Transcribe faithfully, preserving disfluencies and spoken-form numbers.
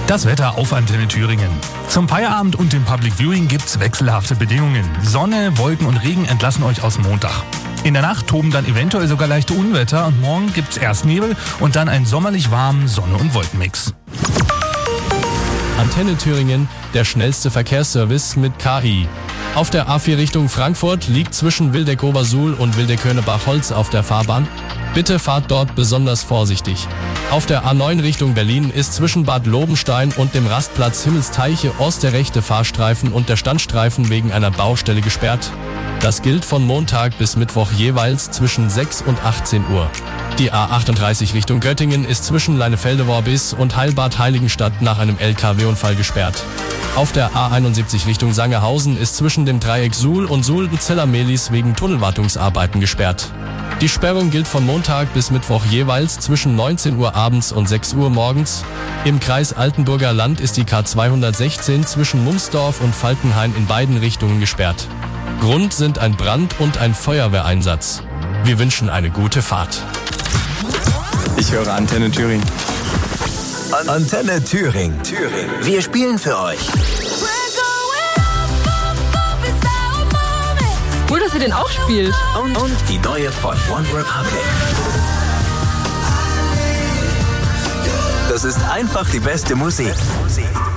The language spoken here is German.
Das Wetter auf Antenne Thüringen. Zum Feierabend und dem Public Viewing gibt's wechselhafte Bedingungen. Sonne, Wolken und Regen entlassen euch aus Montag. In der Nacht toben dann eventuell sogar leichte Unwetter und morgen gibt's erst Nebel und dann einen sommerlich warmen Sonne- und Wolkenmix. Antenne Thüringen, der schnellste Verkehrsservice mit K I. Auf der A vier Richtung Frankfurt liegt zwischen Wildeck-Obersuhl und Wildeck-Hönebach-Holz auf der Fahrbahn. Bitte fahrt dort besonders vorsichtig. Auf der A neun Richtung Berlin ist zwischen Bad Lobenstein und dem Rastplatz Himmelsteiche Ost der rechte Fahrstreifen und der Standstreifen wegen einer Baustelle gesperrt. Das gilt von Montag bis Mittwoch jeweils zwischen sechs und achtzehn Uhr. Die A achtunddreißig Richtung Göttingen ist zwischen Leinefelde-Worbis und Heilbad-Heiligenstadt nach einem L K W-Unfall gesperrt. Auf der A einundsiebzig Richtung Sangerhausen ist zwischen dem Dreieck Suhl und Suhlden-Zellermehlis wegen Tunnelwartungsarbeiten gesperrt. Die Sperrung gilt von Montag bis Mittwoch jeweils zwischen neunzehn Uhr abends und sechs Uhr morgens. Im Kreis Altenburger Land ist die K zweihundertsechzehn zwischen Mumsdorf und Falkenhain in beiden Richtungen gesperrt. Grund sind ein Brand- und ein Feuerwehreinsatz. Wir wünschen eine gute Fahrt. Ich höre Antenne Thüringen. Antenne Thüringen. Thüringen. Wir spielen für euch. Cool, dass ihr den auch spielt. Und, und die neue von One Republic. Das ist einfach die beste Musik. Musik.